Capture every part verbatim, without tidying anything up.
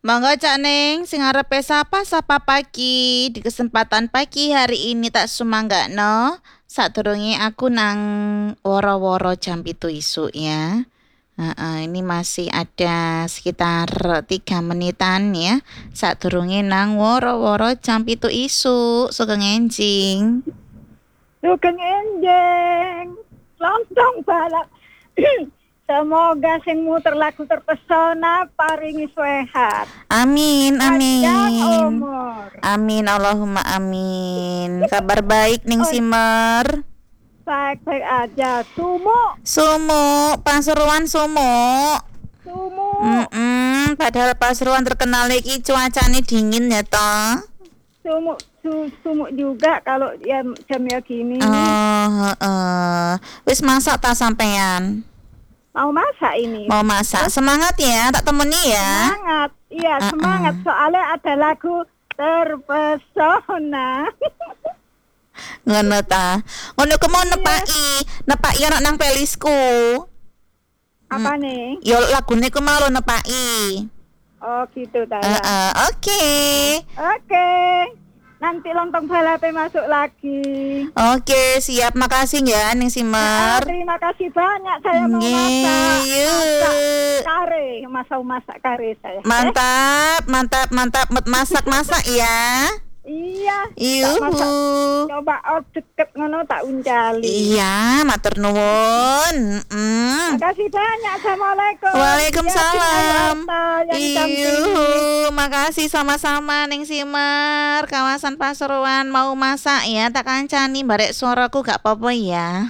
Mangga Cak Ning, sing arepe sapa-sapa pagi di kesempatan pagi hari ini tak sumanggakno. Sadurunge aku nang woro-woro jam pitu isuk ya. Heeh, ini masih ada sekitar tiga menitan ya. Sadurunge nang woro-woro jam pitu isuk, sugeng enjing. Sugeng enjing. Lontong balap. Semoga sing muter lagu terpesona paringi sehat. Amin, Panjang amin. umur. Amin, Allahumma amin. Kabar baik Ning Oh. Simer. Baik-baik aja. Sumu, Sumu, Pasuruan sumu. sumu. Mm-mm, padahal Pasuruan terkenal iki cuacanya dingin ya toh. Sumu, su, sumu juga kalau ya jamnya gini. Oh, heeh. Wis masak tak sampean? Mau masak ini. Mau masak. Semangat ya, tak temeni ya. Semangat. Iya, Uh-uh. semangat. Soalnya ada lagu terpesona. Ngono ta. Ngono ku mau nepaki, nepaki ana nang pelisku. Apa nih? Yo lagune ku mau lo nepaki. Oh gitu ta. ya. Heeh, oke. Oke. Nanti lontong balape masuk lagi. Oke, siap. Makasih ya Ning Ah, Simer. terima kasih banyak, saya mau Nggih, masak. yuk. Masak kare, masa masak kare saya. Mantap, mantap, mantap. Masak-masak ya. Iya. Tak Yuhu. masak. Coba oh deket ngono tak uncali. Iya, matur nuwun. Mm. Makasih banyak. Assalamualaikum. Waalaikumsalam. Ya, yang cantik. Yuhu, makasih sama-sama Ning Simer. Kawasan Pasuruan mau masak ya, tak kancani barek suaraku gak apa-apa ya.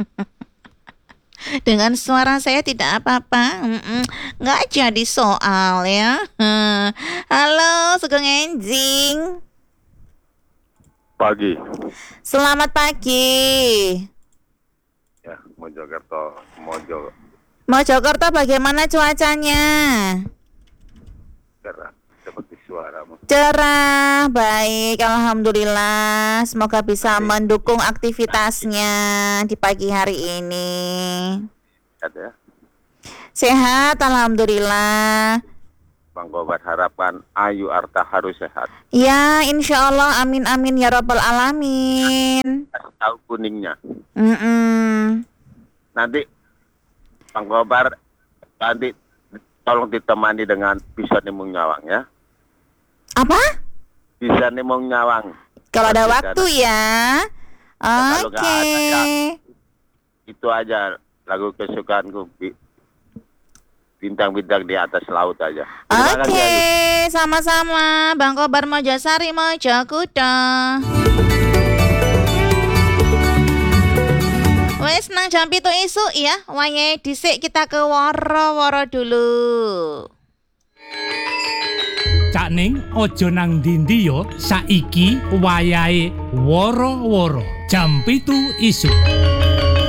Dengan suara saya tidak apa-apa. Mm-mm. Nggak jadi soal ya. Halo, Sugeng Enjing. Pagi Selamat pagi. ya, Mojokerto, Mojo Mojokerto bagaimana cuacanya? cerah seperti suaramu. Cerah, baik, alhamdulillah. Semoga bisa mendukung aktivitasnya di pagi hari ini. Ada Sehat, alhamdulillah. Bang Gobar harapkan Ayu Arta harus sehat. Ya, insya Allah, amin amin ya robbal alamin. Kasih tahu kuningnya. Mm-mm. Nanti Bang Gobar nanti tolong ditemani dengan pisau nimung nyawang ya. Apa? Bisa nimung nyawang. Kalau ada Nanti waktu ya. kalau nggak Oke. ada, ya. Itu aja lagu kesukaanku. Bi- Bintang-bintang di atas laut aja. Terima Oke, kasih, Ayu. sama-sama. Bang Kobar Mojosari Mojokudo. Wes nang jam pitu isuk ya. Wayahe dhisik kita ke woro-woro dulu. Cak Ning ojo nang ndi yo, saiki wayahe woro-woro jam pitu isuk.